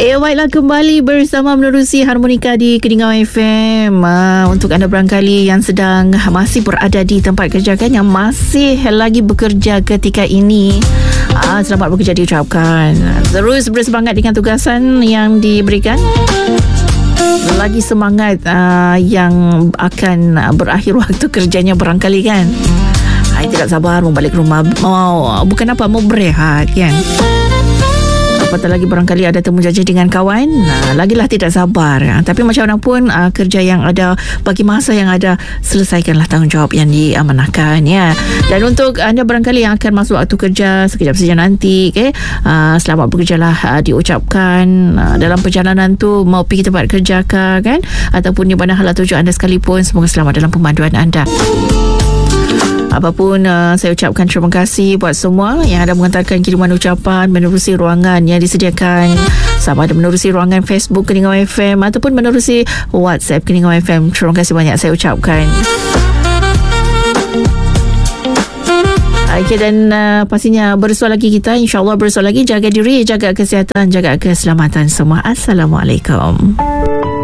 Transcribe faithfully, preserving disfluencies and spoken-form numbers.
Eh, baiklah, kembali bersama menerusi Harmonika di Keningau F M. uh, Untuk anda barangkali yang sedang masih berada di tempat kerja kan, yang masih lagi bekerja ketika ini, uh, selamat bekerja diucapkan. Terus bersemangat dengan tugasan yang diberikan. Lagi semangat uh, yang akan berakhir waktu kerjanya barangkali kan. Saya tidak sabar mau balik rumah. Mau, bukan apa, mau berehat kan. Apatah lagi barangkali ada temu janji dengan kawan, nah, lagilah tidak sabar. Tapi macam mana pun, uh, kerja yang ada, bagi masa yang ada, selesaikanlah tanggungjawab yang diamanahkan ya. Dan untuk anda barangkali yang akan masuk waktu kerja sekejap saja nanti, okay? uh, selamat bekerjalah uh, diucapkan. uh, Dalam perjalanan tu, mau pergi tempat kerja ke, kan, ataupun di mana hala tuju anda sekalipun, semoga selamat dalam pemanduan anda. Apapun, uh, saya ucapkan terima kasih buat semua yang ada mengantarkan kiriman ucapan menerusi ruangan yang disediakan, sama ada menerusi ruangan Facebook Keningau F M ataupun menerusi WhatsApp Keningau F M. Terima kasih banyak saya ucapkan. Okay, dan uh, pastinya bersua lagi kita, insyaAllah bersua lagi. Jaga diri, jaga kesihatan, jaga keselamatan semua. Assalamualaikum.